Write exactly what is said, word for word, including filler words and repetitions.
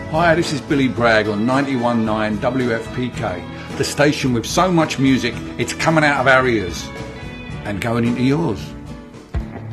Hi, this is Billy Bragg on ninety-one point nine W F P K, the station with so much music it's coming out of our ears and going into yours.